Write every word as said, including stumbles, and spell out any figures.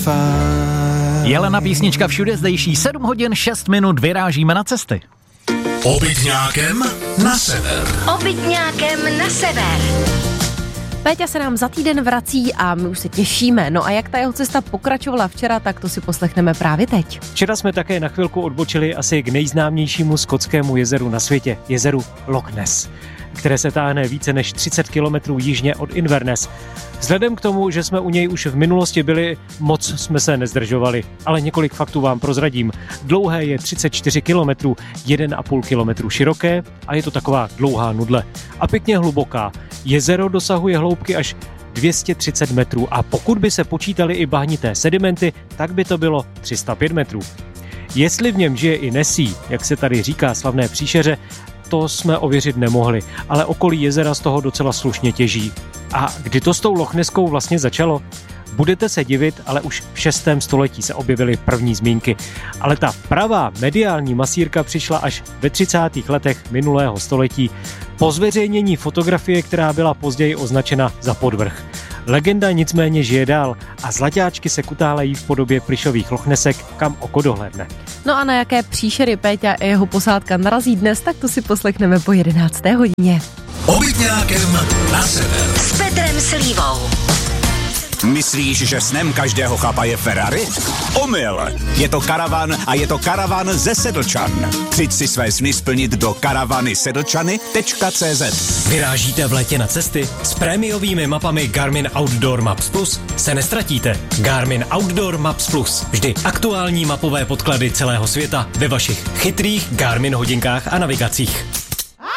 Jelena písnička všude zdejší, sedm hodin šest minut, vyrážíme na cesty. Obytňákem na sever. Obytňákem na sever. Péťa se nám za týden vrací a my už se těšíme. No a jak ta jeho cesta pokračovala včera, tak to si poslechneme právě teď. Včera jsme také na chvilku odbočili asi k nejznámějšímu skotskému jezeru na světě, jezeru Loch Ness, které se táhne více než třicet kilometrů jižně od Inverness. Vzhledem k tomu, že jsme u něj už v minulosti byli, moc jsme se nezdržovali, ale několik faktů vám prozradím. Dlouhé je třicet čtyři kilometrů, jeden a půl kilometru široké a je to taková dlouhá nudle. A pěkně hluboká. Jezero dosahuje hloubky až dvě stě třicet metrů a pokud by se počítali i bahnité sedimenty, tak by to bylo tři sta pět metrů. Jestli v něm žije i Nessie, jak se tady říká slavné příšeře, to jsme ověřit nemohli, ale okolí jezera z toho docela slušně těží. A kdy to s tou Lochneskou vlastně začalo? Budete se divit, ale už v šestém století se objevily první zmínky. Ale ta pravá mediální masírka přišla až ve třicátých letech minulého století po zveřejnění fotografie, která byla později označena za podvrh. Legenda nicméně žije dál a zlaťáčky se kutálejí v podobě plyšových lochnesek, kam oko dohlédne. No a na jaké příšery Péťa a jeho posádka narazí dnes, tak to si poslechneme po jedenácté hodině. Obytňákem na sever. S Petrem Slívou. Myslíš, že snem každého chlapa je Ferrari? Omyl! Je to karavan a je to karavan ze Sedlčan. Přijď si své sny splnit do karavany sedlčany tečka cé zet. Vyrážíte v létě na cesty? S prémiovými mapami Garmin Outdoor Maps Plus se nestratíte. Garmin Outdoor Maps Plus. Vždy aktuální mapové podklady celého světa ve vašich chytrých Garmin hodinkách a navigacích.